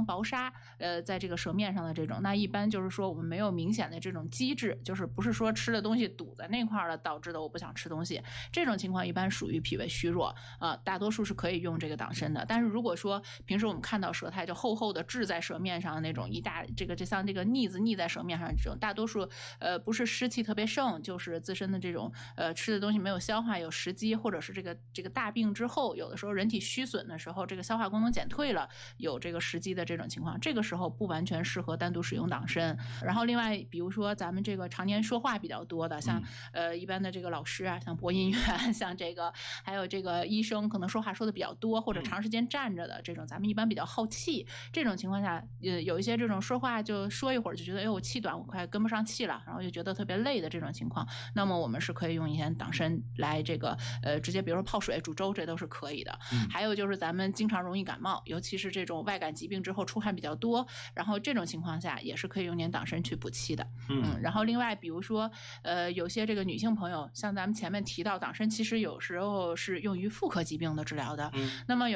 薄纱，在这个舌面上的这种，那一般就是说我们没有明显的这种积滞，就是不是说吃的东西堵在那块了导致的我不想吃东西，这种情况一般属于脾胃虚弱大多数是可以用这个党参的。但是如果说平时我们看到舌苔就厚厚的滞在舌面上的那种就像这个腻子腻在舌面上这种，大多数不是湿气特别盛，就是自身的这种吃的东西没有消化有食积，或者是这个大病之后，有的时候人体虚损的时候，这个消化功能减退了，有这个食积的这种情况，这个时候不完全适合单独使用党参。然后另外比如说咱们这个常年说话比较多的，像一般的这个老师啊，像播音员，像这个还有这个医生，可能说话说的比较多，或者长时间站着的这种，咱们一般比较好气，这种情况下有一些这种说话就说一会儿就觉得我气短，我快跟不上气了，然后就觉得特别累的这种情况，那么我们是可以用一些党参来这个直接比如说泡水煮粥，这都是可以的。还有就是咱们经常容易感冒，尤其是这种外感疾病之后出汗比较多，然后这种情况下也是可以用点党参去补气的。然后另外比如说有些这个女性朋友，像咱们前面提到党参其实有时候是用于妇科疾病的治疗的，那么